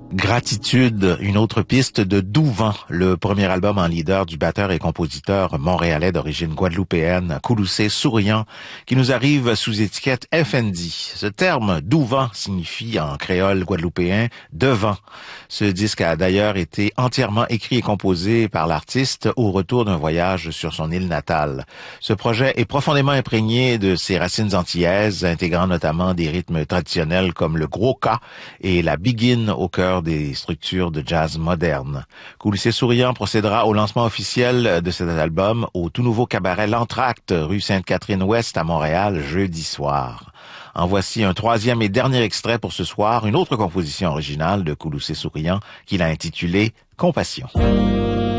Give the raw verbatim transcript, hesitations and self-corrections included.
Gratitude, une autre piste de Doux Vent, le premier album en leader du batteur et compositeur montréalais d'origine guadeloupéenne, Kouloussé Souriant, qui nous arrive sous étiquette F N D. Ce terme Doux Vent signifie en créole guadeloupéen de vent. Ce disque a d'ailleurs été entièrement écrit et composé par l'artiste au retour d'un voyage sur son île natale. Ce projet est profondément imprégné de ses racines antillaises, intégrant notamment des rythmes traditionnels comme le gros K et la biguine au cœur des structures de jazz moderne. Kouloussé Souriant procédera au lancement officiel de cet album au tout nouveau cabaret L'Entracte, rue Sainte-Catherine-Ouest à Montréal, jeudi soir. En voici un troisième et dernier extrait pour ce soir, une autre composition originale de Kouloussé Souriant qu'il a intitulée Compassion.